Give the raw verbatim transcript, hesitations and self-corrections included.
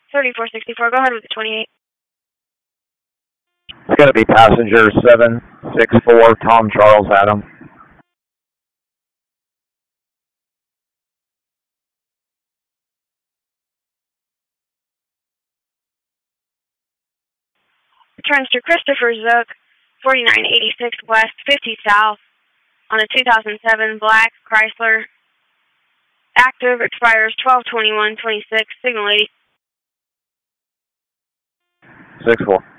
thirty-four sixty-four, go ahead with the twenty-eight. It's going to be passenger seven six four, Tom Charles Adam. Returns to Christopher Zook, forty-nine eighty-six West, fifty South, on a two thousand seven black Chrysler. Active, expires twelve twenty-one twenty-six, signal eighty. six four.